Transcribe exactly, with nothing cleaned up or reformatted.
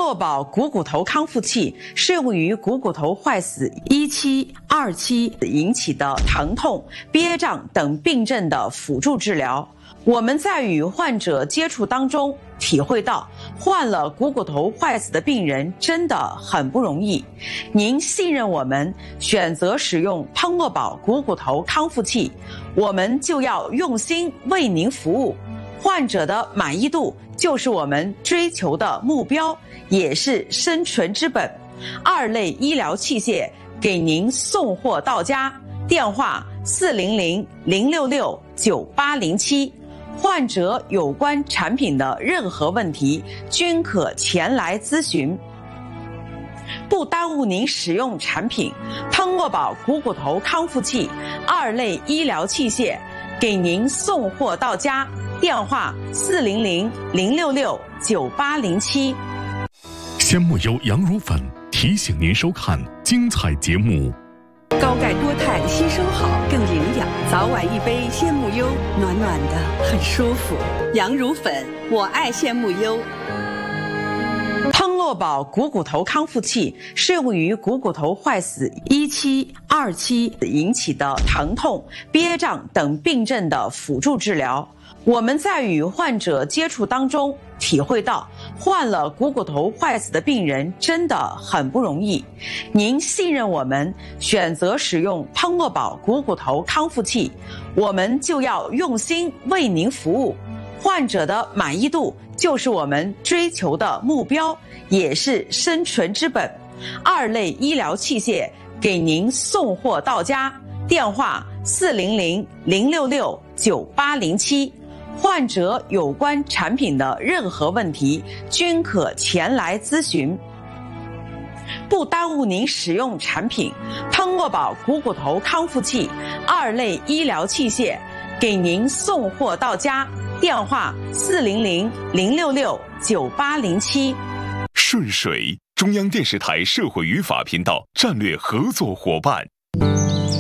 诺宝股骨头康复器适用于股骨头坏死一期、二期引起的疼痛、憋胀等病症的辅助治疗。我们在与患者接触当中体会到，患了股骨头坏死的病人真的很不容易。您信任我们，选择使用汤诺宝股骨头康复器，我们就要用心为您服务。患者的满意度就是我们追求的目标，也是生存之本。二类医疗器械给您送货到家，电话四零零零六六九八零七。患者有关产品的任何问题均可前来咨询，不耽误您使用产品。汤诺宝股骨头康复器二类医疗器械给您送货到家，电话四零零零六六九八零七。 鲜木优羊乳粉提醒您收看精彩节目。 高钙多肽吸收好，更营养。早晚一杯鲜木优，暖暖的，很舒服。羊乳粉，我爱鲜木优。 汤诺宝股骨头康复器适用于股骨头坏死一期、二期引起的疼痛、憋胀等病症的辅助治疗。我们在与患者接触当中体会到，患了股骨头坏死的病人真的很不容易。您信任我们，选择使用汤诺宝股骨头康复器，我们就要用心为您服务。患者的满意度就是我们追求的目标，也是生存之本。二类医疗器械给您送货到家，电话四零零零六六九八零七。患者有关产品的任何问题均可前来咨询，不耽误您使用产品。汤诺宝股骨头康复器二类医疗器械给您送货到家，电话四零零零六六九八零七。 顺水，中央电视台社会与法频道战略合作伙伴。